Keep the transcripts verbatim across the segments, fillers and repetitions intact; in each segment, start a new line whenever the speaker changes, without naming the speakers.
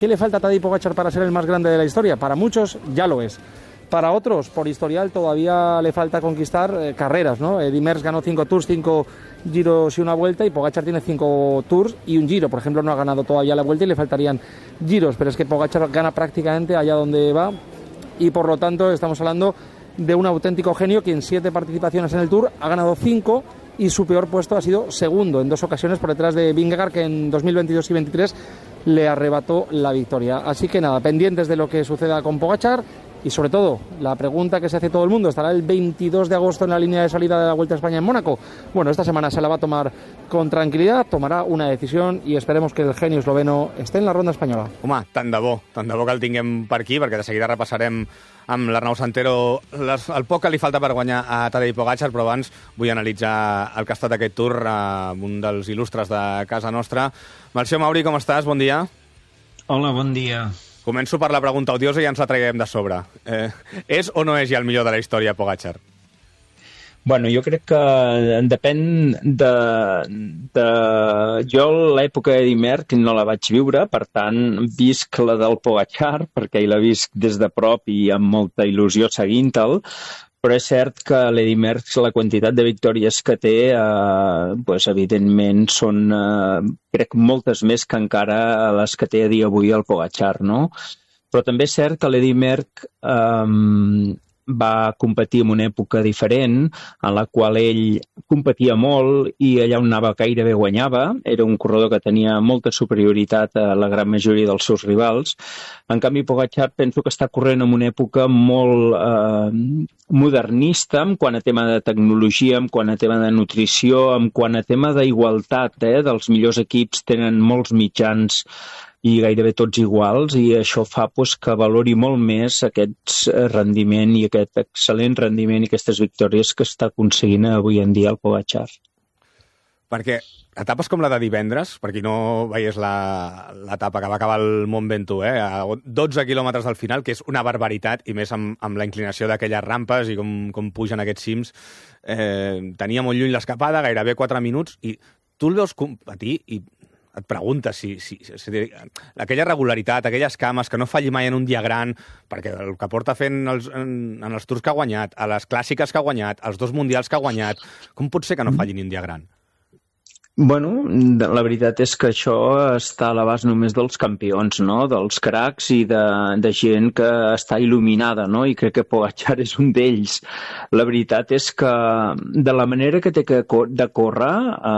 ¿Qué le falta a Tadej Pogačar para ser el más grande de la historia? Para muchos ya lo es. Para otros, por historial, todavía le falta conquistar eh, carreras, ¿no? Eddy Merckx ganó cinco Tours, cinco Giros y una Vuelta, y Pogačar tiene cinco Tours y un Giro. Por ejemplo, no ha ganado todavía la Vuelta y le faltarían Giros, pero es que Pogačar gana prácticamente allá donde va, y por lo tanto estamos hablando de un auténtico genio que en siete participaciones en el Tour ha ganado cinco, y su peor puesto ha sido segundo en dos ocasiones por detrás de Vingegaard, que en dos mil veintidós y veintitrés le arrebató la victoria. Así que nada, pendientes de lo que suceda con Pogačar. Y sobre todo, la pregunta que se hace todo el mundo: ¿estará el veintidós de agosto en la línea de salida de la Vuelta a España en Mónaco? Bueno, esta semana se la va a tomar con tranquilidad, tomarà una decisión y esperemos que el genio esloveno esté en la ronda espanyola.
Home, tant de bo, tant de bo que el tinguem per aquí, perquè de seguida repassarem amb l'Arnau Santero les, el poc que li falta per guanyar a Tadej Pogačar, però abans vull analitzar el que ha estat aquest Tour amb un dels il·lustres de casa nostra. Melcior Mauri, com estàs? Bon dia.
Hola, bon dia.
Començo per la pregunta odiosa i ja ens la traiem de sobre. Eh, és o no és ja el millor de la història, Pogačar?
Bueno, jo crec que depèn de... de... Jo l'època d'Eddy Merckx no la vaig viure, per tant, visc la del Pogačar, perquè la visc des de prop i amb molta il·lusió seguint-te'l, però és cert que l'Eddy Merckx, la quantitat de victòries que té, eh, pues, evidentment són, eh, crec, moltes més que encara les que té a dia avui el Pogačar, no? Però també és cert que l'Eddy Merckx eh, va competir en una època diferent, en la qual ell competia molt i allà on anava gairebé guanyava. Era un corredor que tenia molta superioritat a la gran majoria dels seus rivals. En canvi, Pogačar penso que està corrent en una època molt eh, modernista en quant a tema de tecnologia, en quant a tema de nutrició, en quant a tema d'igualtat, eh? Dels millors equips tenen molts mitjans i gairebé tots iguals, i això fa pues, que valori molt més aquest rendiment i aquest excel·lent rendiment i aquestes victòries que està aconseguint avui en dia el Pogačar.
Perquè etapes com la de divendres, per qui no veiés l'etapa que va acabar el Mont Ventoux, eh, a dotze quilòmetres del final, que és una barbaritat, i més amb, amb la inclinació d'aquelles rampes i com, com pugen aquests cims, eh, tenia molt lluny l'escapada, gairebé quatre minuts, i tu el veus competir i et preguntes si, si, si aquella regularitat, aquelles cames, que no falli mai en un dia gran, perquè el que porta fent els, en, en els Tours que ha guanyat, a les clàssiques que ha guanyat, als dos mundials que ha guanyat, com pot ser que no falli ni un dia gran?
Bueno, la veritat és que això està a l'abast només dels campions, no? Dels cracs i de, de gent que està il·luminada, no? I crec que Pogačar és un d'ells. La veritat és que de la manera que té que de córrer,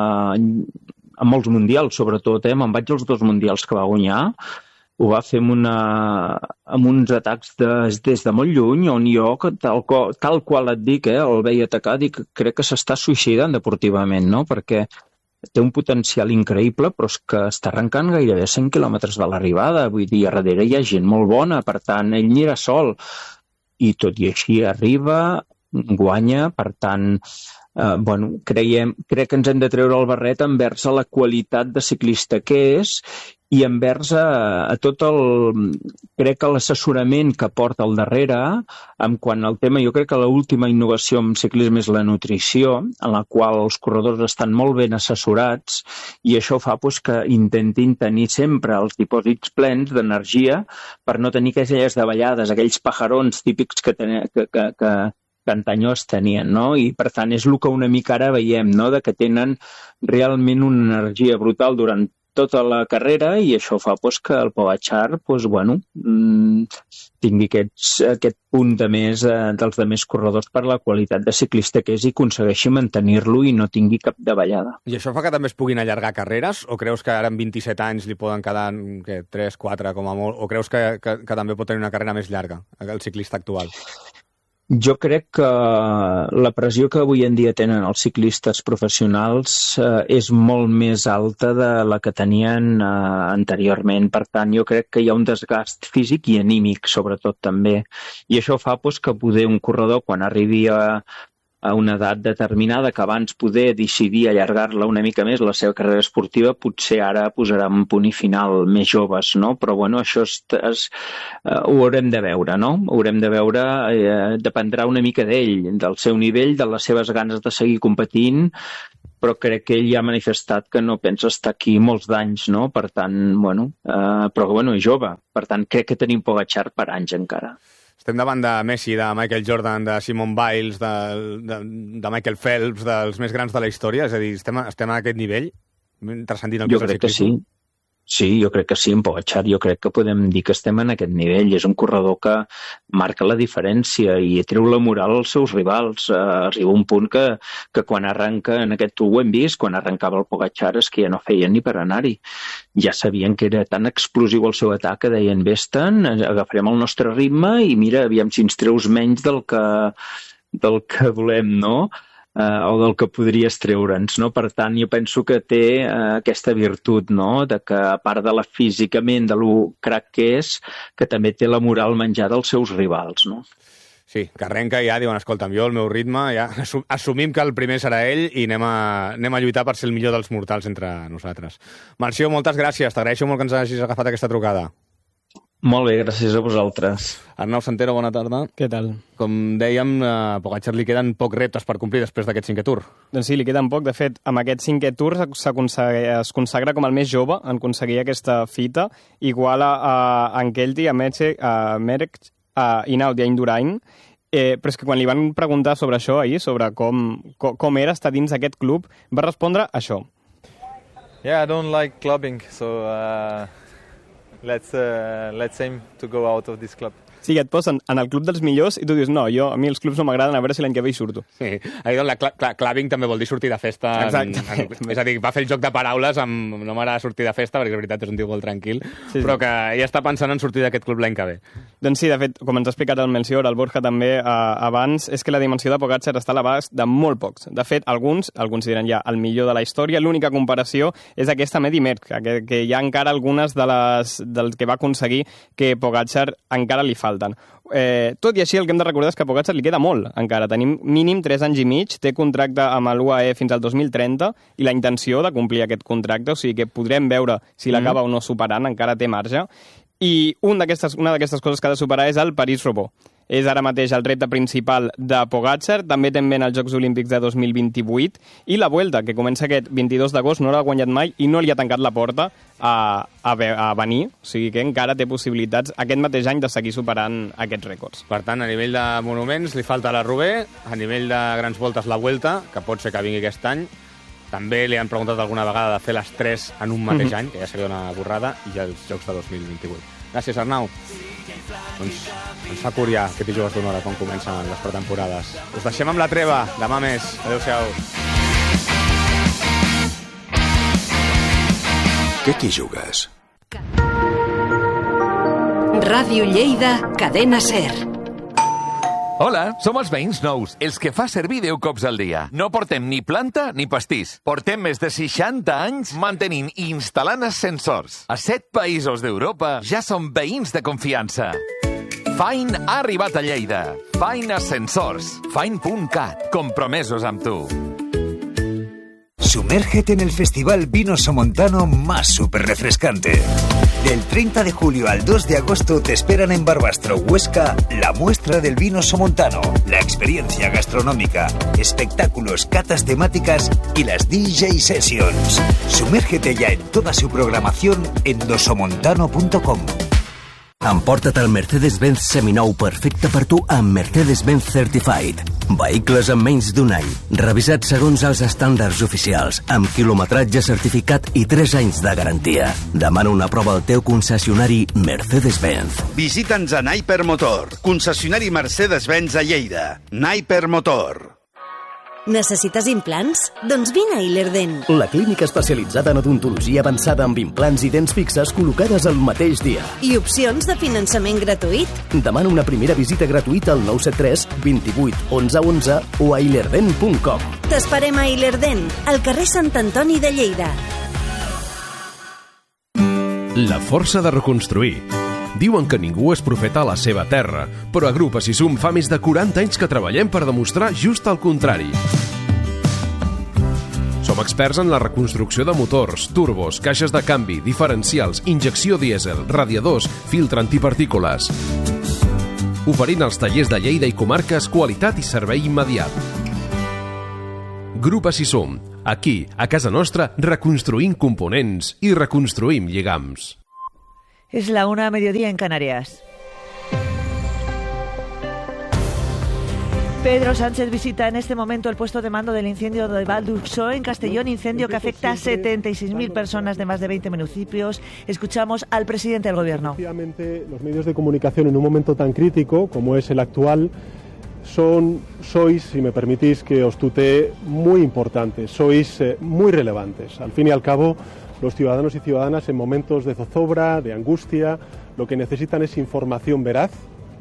eh, a molts mundials, sobretot, eh? Me'n vaig als dos mundials que va guanyar, ho va fer amb, una, amb uns atacs de, des de molt lluny, on jo, tal, tal qual et dic, eh? El veia atacar, dic, crec que s'està suïcidant deportivament, no? Perquè té un potencial increïble, però és que està arrencant gairebé cent quilòmetres de l'arribada, vull dir, a darrere hi ha gent molt bona, per tant, ell n'era sol, i tot i així arriba, guanya, per tant, eh, bueno, creiem, crec que ens hem de treure el barret envers a la qualitat de ciclista que és i envers a, a tot el, crec que l'assessorament que porta al darrere, en quant al tema, jo crec que l'última innovació en ciclisme és la nutrició, en la qual els corredors estan molt ben assessorats, i això fa pues, que intentin tenir sempre els dipòsits plens d'energia per no tenir aquelles davallades, aquells pajarons típics que, ten, que, que, que, que antany es tenien, no? I per tant és el que una mica ara veiem, no? De que tenen realment una energia brutal durant tota la carrera, i això fa pues, que el Pogačar pues, bueno, mmm, tingui aquests, aquest punt de més eh, dels de més corredors per la qualitat de ciclista que és i aconsegueixi mantenir-lo i no tingui cap davallada.
I això fa que també es puguin allargar carreres? O creus que ara amb vint-i-set anys li poden quedar què, tres, quatre com a molt? O creus que, que, que també pot tenir una carrera més llarga, el ciclista actual?
Jo crec que la pressió que avui en dia tenen els ciclistes professionals eh, és molt més alta de la que tenien eh, anteriorment. Per tant, jo crec que hi ha un desgast físic i anímic, sobretot, també. I això fa pues, que poder un corredor, quan arribi a, a una edat determinada, que abans poder decidir allargar-la una mica més, la seva carrera esportiva, potser ara posarà un punt i final més joves, no? Però, bueno, això és, és, uh, ho haurem de veure, no? Ho haurem de veure, eh, dependrà una mica d'ell, del seu nivell, de les seves ganes de seguir competint, però crec que ell ja ha manifestat que no pensa estar aquí molts d'anys, no? Per tant, bueno, eh, però bueno, és jove, per tant crec que tenim Pogačar per anys encara.
Estem davant de Messi, de Michael Jordan, de Simone Biles, de, de, de Michael Phelps, dels més grans de la història, és a dir, estem, estem a aquest nivell, transcendint el
jo crec que sí. Sí, jo crec que sí, en Pogačar jo crec que podem dir que estem en aquest nivell. És un corredor que marca la diferència i treu la moral als seus rivals. Uh, arriba un punt que, que quan arrenca, en aquest ho hem vist, quan arrencava el Pogačar és que ja no feien ni per anar-hi. Ja sabien que era tan explosiu el seu atac que deien, vés-te'n, agafarem el nostre ritme i mira, aviam si ens treus menys del que, del que volem, no? Uh, o del que podries treure'ns, no? Per tant, jo penso que té uh, aquesta virtut, no? De que, a part de la físicament, de lo crac que és, que també té la moral menjada als seus rivals, no?
Sí, que arrenca i ja diuen, escolta'm, jo el meu ritme, ja assumim que el primer serà ell i anem a, anem a lluitar per ser el millor dels mortals entre nosaltres. Marció, moltes gràcies, t'agraeixo molt que ens hagis agafat aquesta trucada.
Molt bé, gràcies a vosaltres.
Arnau Santero, bona tarda.
Què tal?
Com dèiem, a Pogačar li queden poc reptes per complir després d'aquest cinquè Tour.
Doncs sí, li queden poc. De fet, amb aquest cinquè Tour es consagra com el més jove en aconseguir aquesta fita. Igual a, a Anquelte, a Metge, a Merck, a Hinault i a Indurain. Eh, però és que quan li van preguntar sobre això ahir, sobre com, com, com era estar dins d'aquest club, va respondre això.
Yeah, I don't like clubbing, so... Uh... Let's, uh, let's aim to go out of this club.
Sí, et posen en el club dels millors i tu dius, no, jo, a mi els clubs no m'agraden, a veure si l'any que ve hi surto.
Sí, ahir la cl cl clubbing també vol dir sortir de festa.
Exacte.
En, en, és a dir, va fer el joc de paraules amb no m'agrada sortir de festa, perquè és veritat, és un tio molt tranquil, sí, però sí, que ja està pensant en sortir d'aquest club l'any que ve.
Doncs sí, de fet, com ens ha explicat el Melcior, el Borja també eh, abans, és que la dimensió de Pogačar està a l'abast de molt pocs. De fet, alguns el consideren ja el millor de la història. L'única comparació és aquesta amb Eddy Merckx, que, que hi ha encara algunes de les, dels que va aconseguir que Pogačar encara li falten. Eh, tot i així, el que hem de recordar és que a Pogačar li queda molt encara. Tenim mínim tres anys i mig, té contracte amb l'U A E fins al dos mil trenta i la intenció de complir aquest contracte, o sigui que podrem veure si l'acaba mm. o no superant, encara té marge. I un una d'aquestes coses que ha de superar és el París-Roubaix. És ara mateix el repte principal de Pogačar, també té en ment els Jocs Olímpics de dos mil vint-i-vuit, i la Vuelta, que comença aquest vint-i-dos d'agost, no l'ha guanyat mai i no li ha tancat la porta a, a, a venir, o sigui que encara té possibilitats aquest mateix any de seguir superant aquests rècords.
Per tant, a nivell de monuments li falta la Roubaix, a nivell de grans voltes la Vuelta, que pot ser que vingui aquest any. També li han preguntat alguna vegada de fer les tres en un mateix mm-hmm. any, que ja seria una borrada, i els Jocs de dos mil vint-i-vuit. Gràcies, Arnau. Doncs ens fa curiar que t'hi jugues d'honora quan comencen les pretemporades. Us deixem amb la treva. Demà més. Adéu-siau.
Què t'hi jugues?
Ràdio Lleida, Cadena Ser.
Hola, som els veïns nous, els que fa servir deu cops al dia. No portem ni planta ni pastís. Portem més de seixanta anys mantenint i instal·lant ascensors. A set països d'Europa ja som veïns de confiança. Fine ha arribat a Lleida. Fine Ascensors. Fine punt cat. Compromesos amb tu.
Sumérgete en el festival Vino Somontano más súper refrescante. Del treinta de julio al dos de agosto te esperan en Barbastro, Huesca, la muestra del vino somontano, la experiencia gastronómica, espectáculos, catas temáticas y las D J Sessions. Sumérgete ya en toda su programación en dosomontano punto com.
Emporta't el Mercedes-Benz seminou perfecte per tu amb Mercedes-Benz Certified. Vehicles en menys d'un any, revisats segons els estàndards oficials, amb quilometratge certificat i tres anys de garantia. Demana una prova al teu concessionari Mercedes-Benz.
Visita'ns a Naiper Motor, concessionari Mercedes-Benz a Lleida. Naiper Motor.
Necessites implants? Doncs vine a Ilerden.
La clínica especialitzada en odontologia avançada amb implants i dents fixes col·locades el mateix dia.
I opcions de finançament gratuït?
Demana una primera visita gratuïta al nou set tres, vint-i-vuit, onze, onze o a ilerden punt com.
T'esperem a Ilerden, al carrer Sant Antoni de Lleida.
La força de reconstruir. Diuen que ningú és profeta a la seva terra, però a Grup Assisum fa més de quaranta anys que treballem per demostrar just el contrari. Som experts en la reconstrucció de motors, turbos, caixes de canvi, diferencials, injecció dièsel, radiadors, filtre antipartícules. Oferint als tallers de Lleida i comarques qualitat i servei immediat. Grup Assisum, Aquí, a casa nostra, reconstruïm components i reconstruïm lligams.
Es la una a mediodía en Canarias. Pedro Sánchez visita en este momento el puesto de mando del incendio de Valduxó en Castellón, incendio que afecta a setenta y seis mil personas de más de veinte municipios. Escuchamos al presidente del Gobierno.
Efectivamente, los medios de comunicación en un momento tan crítico como es el actual son, sois, si me permitís que os tutee, muy importantes, sois eh, muy relevantes. Al fin y al cabo, los ciudadanos y ciudadanas en momentos de zozobra, de angustia, lo que necesitan es información veraz,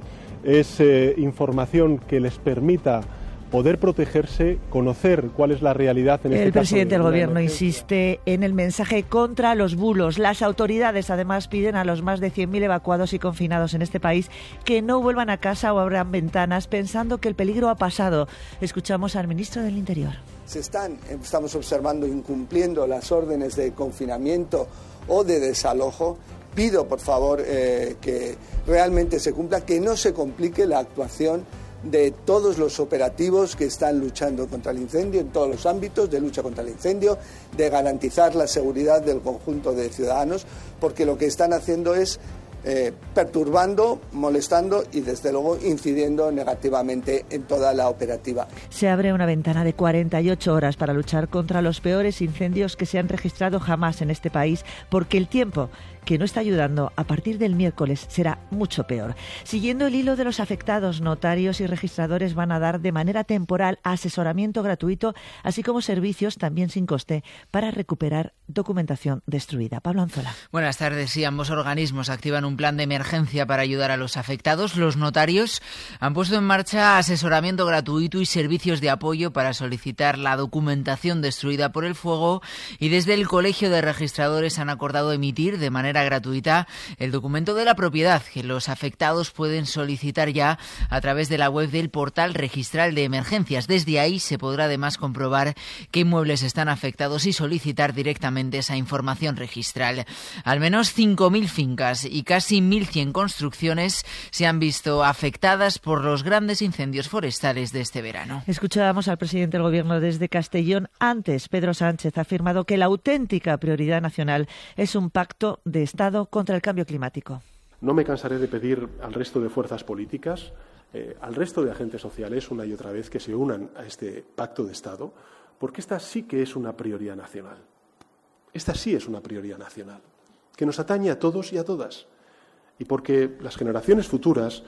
es eh, información que les permita poder protegerse, conocer cuál es la realidad en este caso.
El presidente del Gobierno insiste en el mensaje contra los bulos. Las autoridades además piden a los más de cien mil evacuados y confinados en este país que no vuelvan a casa o abran ventanas pensando que el peligro ha pasado. Escuchamos al ministro del Interior.
Se están, estamos observando, incumpliendo las órdenes de confinamiento o de desalojo. Pido, por favor, eh, que realmente se cumpla, que no se complique la actuación de todos los operativos que están luchando contra el incendio en todos los ámbitos de lucha contra el incendio, de garantizar la seguridad del conjunto de ciudadanos, porque lo que están haciendo es eh, perturbando, molestando y desde luego incidiendo negativamente en toda la operativa.
Se abre una ventana de cuarenta y ocho horas para luchar contra los peores incendios que se han registrado jamás en este país, porque el tiempo que no está ayudando, a partir del miércoles será mucho peor. Siguiendo el hilo de los afectados, notarios y registradores van a dar de manera temporal asesoramiento gratuito, así como servicios también sin coste para recuperar documentación destruida. Pablo Anzola.
Buenas tardes. Sí, ambos organismos activan un plan de emergencia para ayudar a los afectados. Los notarios han puesto en marcha asesoramiento gratuito y servicios de apoyo para solicitar la documentación destruida por el fuego, y desde el Colegio de Registradores han acordado emitir de manera gratuita el documento de la propiedad que los afectados pueden solicitar ya a través de la web del portal registral de emergencias. Desde ahí se podrá además comprobar qué inmuebles están afectados y solicitar directamente esa información registral. Al menos cinco mil fincas y casi mil cien construcciones se han visto afectadas por los grandes incendios forestales de este verano.
Escuchábamos al presidente del Gobierno desde Castellón. Antes, Pedro Sánchez ha afirmado que la auténtica prioridad nacional es un pacto de Estado contra el cambio climático.
No me cansaré de pedir al resto de fuerzas políticas, eh, al resto de agentes sociales, una y otra vez, que se unan a este pacto de Estado, porque esta sí que es una prioridad nacional. Esta sí es una prioridad nacional, que nos atañe a todos y a todas. Y porque las generaciones futuras,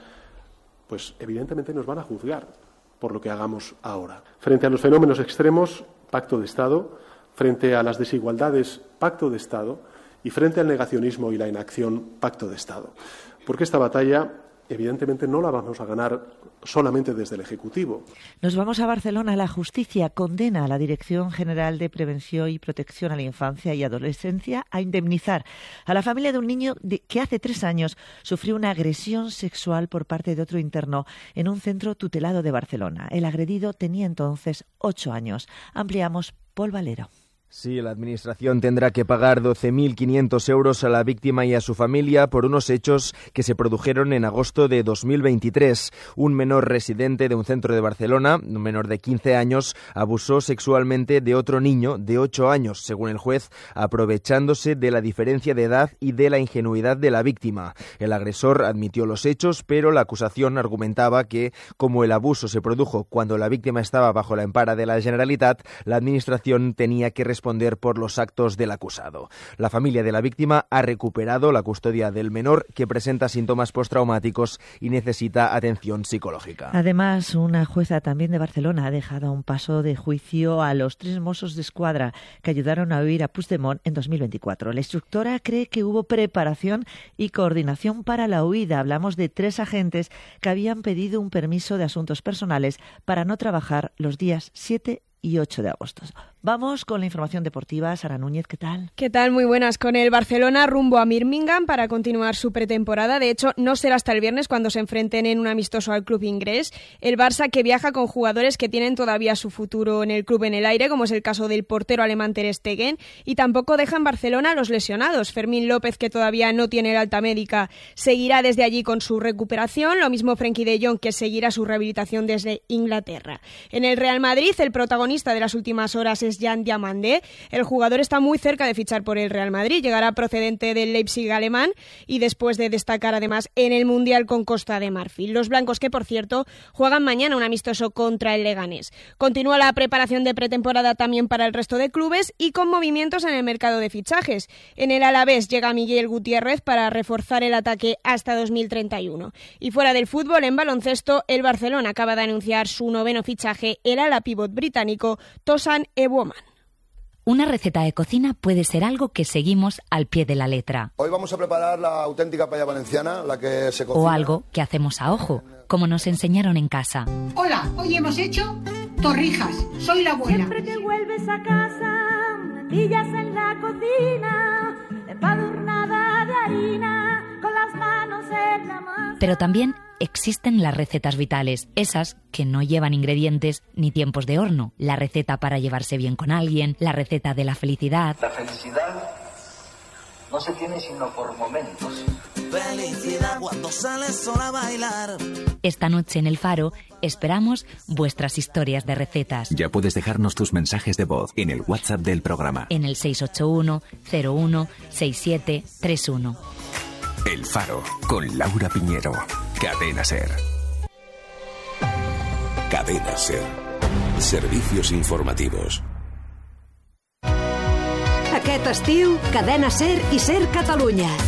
pues evidentemente nos van a juzgar por lo que hagamos ahora. Frente a los fenómenos extremos, pacto de Estado. Frente a las desigualdades, pacto de Estado. Y frente al negacionismo y la inacción, pacto de Estado. Porque esta batalla, evidentemente, no la vamos a ganar solamente desde el Ejecutivo.
Nos vamos a Barcelona. La justicia condena a la Dirección General de Prevención y Protección a la Infancia y Adolescencia a indemnizar a la familia de un niño de, que hace tres años sufrió una agresión sexual por parte de otro interno en un centro tutelado de Barcelona. El agredido tenía entonces ocho años. Ampliamos, Pol Valero.
Sí, la Administración tendrá que pagar doce mil quinientos euros a la víctima y a su familia por unos hechos que se produjeron en agosto de dos mil veintitrés. Un menor residente de un centro de Barcelona, un menor de quince años, abusó sexualmente de otro niño de ocho años, según el juez, aprovechándose de la diferencia de edad y de la ingenuidad de la víctima. El agresor admitió los hechos, pero la acusación argumentaba que, como el abuso se produjo cuando la víctima estaba bajo la empara de la Generalitat, la Administración tenía que responder responder por los actos del acusado. La familia de la víctima ha recuperado la custodia del menor, que presenta síntomas postraumáticos y necesita atención psicológica.
Además, una jueza también de Barcelona ha dejado a un paso de juicio a los tres Mossos d'Esquadra que ayudaron a huir a Puigdemont en dos mil veinticuatro. La instructora cree que hubo preparación y coordinación para la huida. Hablamos de tres agentes que habían pedido un permiso de asuntos personales para no trabajar los días siete y ocho de agosto. Vamos con la información deportiva. Sara Núñez, ¿qué tal?
¿Qué tal? Muy buenas. Con el Barcelona rumbo a Birmingham para continuar su pretemporada. De hecho, no será hasta el viernes cuando se enfrenten en un amistoso al club inglés. El Barça, que viaja con jugadores que tienen todavía su futuro en el club en el aire, como es el caso del portero alemán Ter Stegen, y tampoco deja en Barcelona a los lesionados. Fermín López, que todavía no tiene el alta médica, seguirá desde allí con su recuperación. Lo mismo Frenkie de Jong, que seguirá su rehabilitación desde Inglaterra. En el Real Madrid, el protagonista protagonista de las últimas horas es Jan Diamandé. El jugador está muy cerca de fichar por el Real Madrid. Llegará procedente del Leipzig alemán y después de destacar además en el Mundial con Costa de Marfil. Los blancos que, por cierto, juegan mañana un amistoso contra el Leganés. Continúa la preparación de pretemporada también para el resto de clubes y con movimientos en el mercado de fichajes. En el Alavés llega Miguel Gutiérrez para reforzar el ataque hasta dos mil treinta y uno. Y fuera del fútbol, en baloncesto, el Barcelona acaba de anunciar su noveno fichaje, el ala pívot británico Tosan Eboman.
Una receta de cocina puede ser algo que seguimos al pie de la letra.
Hoy vamos a preparar la auténtica paella valenciana, la que se cocina.
O algo que hacemos a ojo, como nos enseñaron en casa.
Hola, hoy hemos hecho torrijas. Soy la abuela.
Siempre que vuelves a casa, metillas en la cocina, empadurnada de harina, con las manos en la masa.
Pero también existen las recetas vitales, esas que no llevan ingredientes ni tiempos de horno. La receta para llevarse bien con alguien, la receta de la felicidad.
La felicidad no se tiene sino por momentos.
Felicidad cuando sales sola a bailar.
Esta noche en El Faro esperamos vuestras historias de recetas.
Ya puedes dejarnos tus mensajes de voz en el WhatsApp del programa.
En el seis ocho uno cero uno seis siete tres uno.
El Faro, con Laura Piñero. Cadena SER.
Cadena SER. Servicios informativos.
Aquest estiu, Cadena SER i SER Catalunya.